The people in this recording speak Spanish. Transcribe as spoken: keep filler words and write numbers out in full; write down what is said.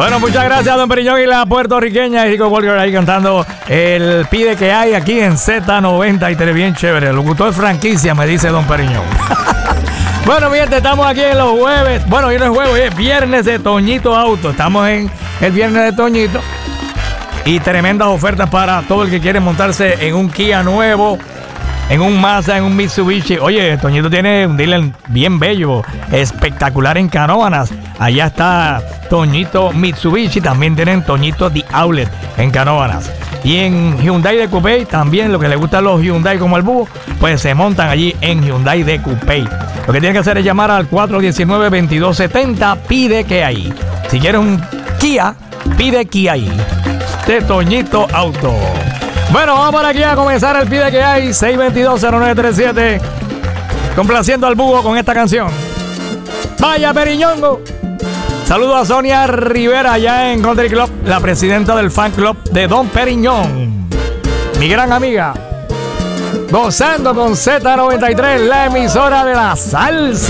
Bueno, muchas gracias, don Periñón y la puertorriqueña Rico Walker ahí cantando el pide que hay aquí en Z noventa y tres. Bien chévere. El locutor franquicia, me dice don Periñón. Bueno, mi gente, estamos aquí en los jueves. Bueno, hoy no es jueves, hoy es viernes de Toñito Auto. Estamos en el viernes de Toñito. Y tremendas ofertas para todo el que quiere montarse en un Kia nuevo, en un Mazda, en un Mitsubishi. Oye, Toñito tiene un dealer bien bello, espectacular en Canóvanas. Allá está Toñito Mitsubishi. También tienen Toñito The Outlet en Canóvanas. Y en Hyundai de Coupé, también lo que le gustan los Hyundai como el búho, pues se montan allí en Hyundai de Coupé. Lo que tienen que hacer es llamar al cuatro uno nueve, veintidós setenta. Pide que hay. Si quieres un Kia, pide Kia ahí. De Toñito Auto. Bueno, vamos por aquí a comenzar el pide que hay. seis dos dos, cero nueve tres siete. Complaciendo al búho con esta canción. Vaya Periñongo. Saludos a Sonia Rivera allá en Country Club, la presidenta del fan club de Don Periñón. Mi gran amiga. Gozando con Z noventa y tres, la emisora de la salsa.